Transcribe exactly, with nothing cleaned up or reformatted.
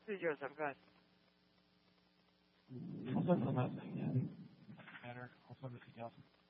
This is Joseph. Go ahead. Also, the last thing, yeah. Matter. Also, everything else.